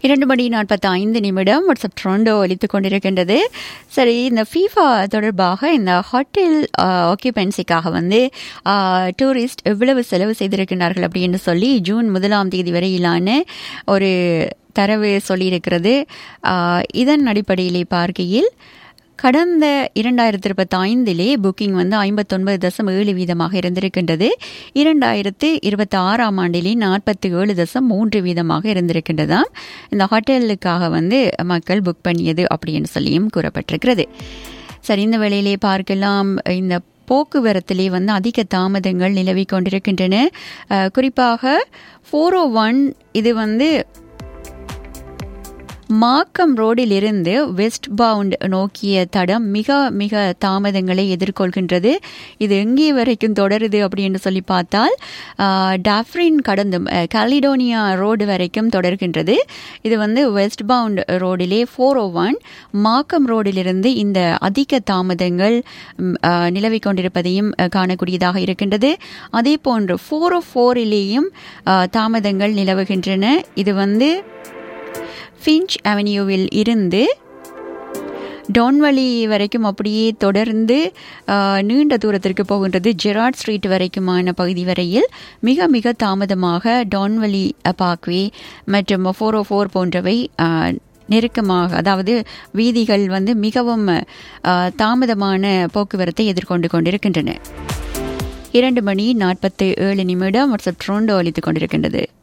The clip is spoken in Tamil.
2:45 வாட்ஸ்அப் ட்ரோண்டோ ஒலித்துக் கொண்டிருக்கின்றது. சரி, இந்த ஃபீஃபா தொடர்பாக இந்த ஹோட்டல் ஆக்கியபென்சிக்காக டூரிஸ்ட் எவ்வளவு செலவு செய்திருக்கிறார்கள் அப்படின்னு சொல்லி ஜூன் 1 வரையிலான ஒரு தரவு சொல்லியிருக்கிறது. இதன் அடிப்படையிலே பார்க்கையில் கடந்த 2025 புக்கிங் 59.7% இருந்திருக்கின்றது. 2026 ஆண்டிலே 47.3% இருந்திருக்கின்றதாம். இந்த ஹோட்டலுக்காக மக்கள் புக் பண்ணியது அப்படின்னு சொல்லியும் கூறப்பட்டிருக்கிறது. சரி, இந்த வேளையிலே பார்க்கலாம், இந்த போக்குவரத்திலே அதிக தாமதங்கள் நிலவி கொண்டிருக்கின்றன. குறிப்பாக 401 இது மாக்கம் ரோடிலிருந்து வெஸ்ட் பவுண்ட் நோக்கிய தடம் மிக மிக தாமதங்களை எதிர்கொள்கின்றது. இது எங்கே வரைக்கும் தொடருது அப்படின்னு சொல்லி பார்த்தால் டாஃப்ரின் கடந்து கலிடோனியா ரோடு வரைக்கும் தொடர்கின்றது. இது வெஸ்ட் பவுண்ட் ரோடிலே 401 மாக்கம் ரோடிலிருந்து இந்த அதிக தாமதங்கள் நிலவி கொண்டிருப்பதையும் காணக்கூடியதாக இருக்கின்றது. அதே போன்று 404லேயும் தாமதங்கள் நிலவுகின்றன. இது ஃபின்ச் அவென்யூவில் இருந்து டோன்வலி வரைக்கும் அப்படியே தொடர்ந்து நீண்ட தூரத்திற்கு போகின்றது. ஜெராட் ஸ்ட்ரீட் வரைக்குமான பகுதி வரையில் மிக மிக தாமதமாக டோன்வலி பார்க்வே மற்றும் 404 போன்றவை நெருக்கமாக, அதாவது வீதிகள் மிகவும் தாமதமான போக்குவரத்தை எதிர்கொண்டு கொண்டிருக்கின்றன. 2:47 வாட்ஸ்அப் ட்ரோண்டோ ஒலித்துக் கொண்டிருக்கின்றது.